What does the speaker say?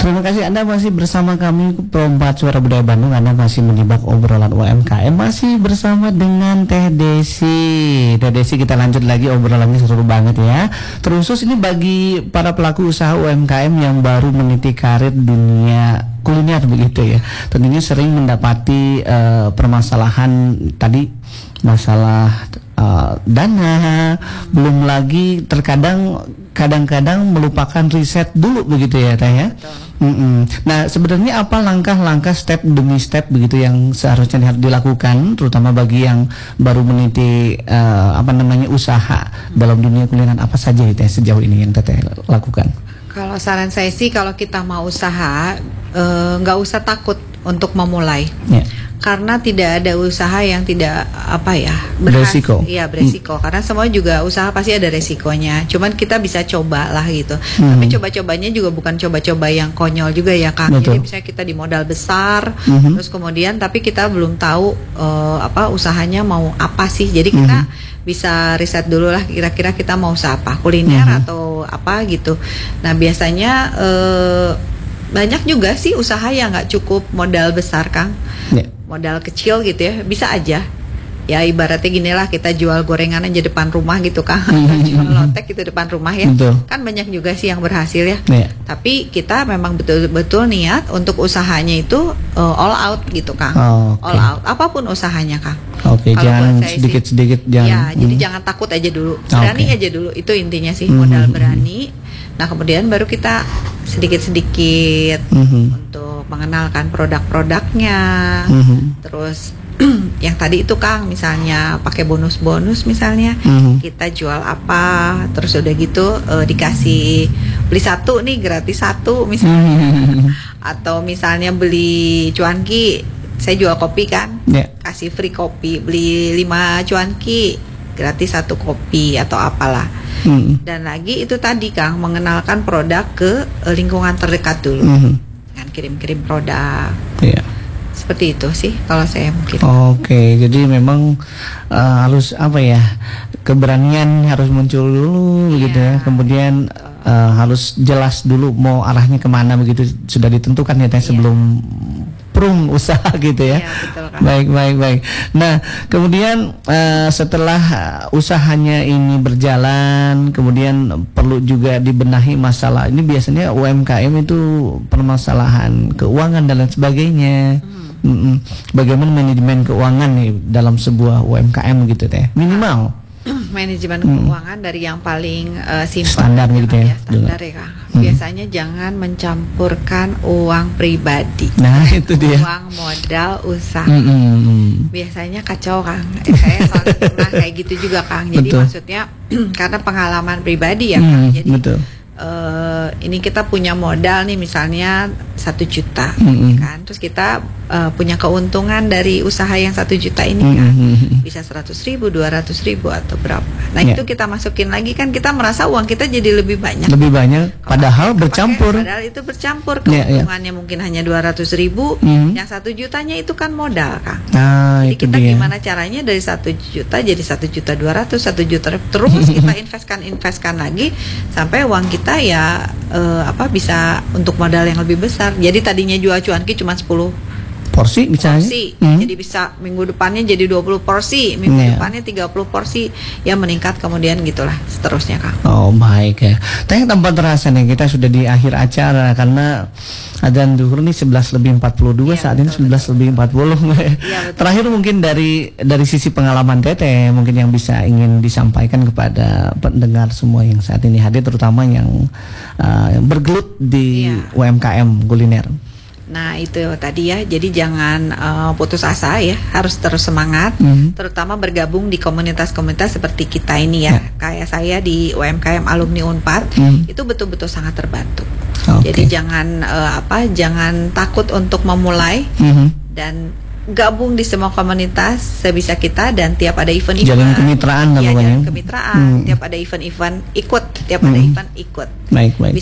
Terima kasih Anda masih bersama kami Perempat Suara Budaya Bandung. Anda masih menyimak obrolan UMKM, masih bersama dengan Teh Desi. Teh Desi, kita lanjut lagi obrolannya, seru banget ya. Terusus ini bagi para pelaku usaha UMKM yang baru meniti karir dunia kuliner begitu ya. Tentunya sering mendapati permasalahan tadi, masalah dana, belum lagi kadang-kadang melupakan riset dulu begitu ya Teh ya. Nah, sebenarnya apa langkah-langkah step demi step begitu yang seharusnya dilakukan, terutama bagi yang baru meniti usaha dalam dunia kuliner, apa saja Teh sejauh ini yang Teteh lakukan? Kalau saran saya sih, kalau kita mau usaha, nggak usah takut untuk memulai. Karena tidak ada usaha yang tidak beresiko. Iya, beresiko. Karena semua juga usaha pasti ada resikonya. Cuman kita bisa coba lah gitu. Tapi coba-cobanya juga bukan coba-coba yang konyol juga ya Kang. Jadi misalnya kita di modal besar, terus kemudian tapi kita belum tahu usahanya mau apa sih. Jadi kita bisa riset dulu lah, kira-kira kita mau usaha apa, kuliner atau apa gitu. Nah biasanya banyak juga sih usaha yang nggak cukup modal besar Kang. Modal kecil gitu ya, bisa aja. Ya ibaratnya gini lah, kita jual gorengan aja depan rumah gitu Kang. Jual lotek gitu depan rumah ya. Kan banyak juga sih yang berhasil ya. Tapi kita memang betul-betul niat untuk usahanya itu all out gitu Kang. All out, apapun usahanya Kang. Jangan sedikit-sedikit. Ya, jadi jangan takut aja dulu. Berani aja dulu, itu intinya sih, modal berani. Nah kemudian baru kita sedikit-sedikit untuk mengenalkan produk-produknya. Terus yang tadi itu Kang, misalnya pakai bonus-bonus misalnya, kita jual apa, terus udah gitu dikasih beli satu nih gratis satu misalnya. Atau misalnya beli cuanki, saya jual kopi kan, kasih free kopi, beli 5 cuanki gratis 1 kopi atau apalah. Dan lagi itu tadi Kang, mengenalkan produk ke lingkungan terdekat dulu, dengan kirim-kirim produk. Seperti itu sih kalau saya mungkin. Jadi memang harus keberanian harus muncul dulu gitu ya. Kemudian harus jelas dulu mau arahnya kemana begitu, sudah ditentukan ya Teh sebelum prung usaha gitu ya. Betul, Kak. Baik. Nah, kemudian setelah usahanya ini berjalan, kemudian perlu juga dibenahi masalah. Ini biasanya UMKM itu permasalahan keuangan dan lain sebagainya. Bagaimana manajemen keuangan nih dalam sebuah UMKM gitu Teh? Minimal manajemen keuangan dari yang paling simpel, standar gitu ya. Standar ya Kang. Biasanya jangan mencampurkan uang pribadi. Nah, itu dia. Uang modal usaha. Biasanya kacau Kang. Saya soalnya pernah kayak gitu juga Kang. Jadi maksudnya karena pengalaman pribadi ya Kang. Jadi ini kita punya modal nih misalnya 1 juta kan, terus kita punya keuntungan dari usaha yang 1 juta ini kan, bisa 100.000, 200.000 atau berapa. Nah itu kita masukin lagi kan, kita merasa uang kita jadi lebih banyak. Padahal bercampur. Padahal itu bercampur, keuntungannya mungkin hanya 200.000, yang 1 jutanya itu kan modal Kang. Jadi kita gimana caranya dari 1 juta jadi 1.200.000, 1 juta terus kita investkan lagi sampai uang kita ya bisa untuk modal yang lebih besar. Jadi tadinya jual cuanki cuma 10 porsi misalnya. Jadi bisa minggu depannya jadi 20 porsi, minggu depannya 30 porsi, ya meningkat kemudian gitulah seterusnya Kang. Baik ya. Teh, tanpa terasa nih kita sudah di akhir acara karena adzan zuhur nih 11:42, saat ini 11:40. Terakhir mungkin dari sisi pengalaman Teteh mungkin yang bisa ingin disampaikan kepada pendengar semua yang saat ini hadir, terutama yang bergelut di UMKM kuliner. Nah itu tadi ya, jadi jangan putus asa ya, harus terus semangat, terutama bergabung di komunitas-komunitas seperti kita ini ya. Kayak saya di UMKM alumni Unpad, itu betul-betul sangat terbantu. Jadi jangan jangan takut untuk memulai, dan gabung di semua komunitas sebisa kita, dan tiap ada event jalin kemitraan jalin kemitraan, tiap ada event ikut, tiap ada event ikut. Baik.